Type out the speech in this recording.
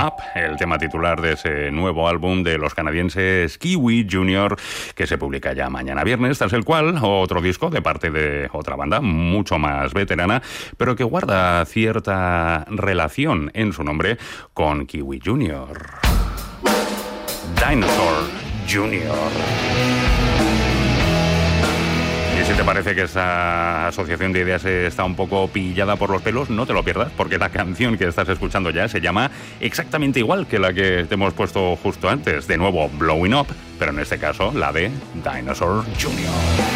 Up, el tema titular de ese nuevo álbum de los canadienses Kiwi Jr., que se publica ya mañana viernes, tras el cual otro disco de parte de otra banda mucho más veterana, pero que guarda cierta relación en su nombre con Kiwi Jr. Dinosaur Jr. Y si te parece que esa asociación de ideas está un poco pillada por los pelos, no te lo pierdas, porque la canción que estás escuchando ya se llama exactamente igual que la que te hemos puesto justo antes. De nuevo, Blowing Up, pero en este caso la de Dinosaur Jr.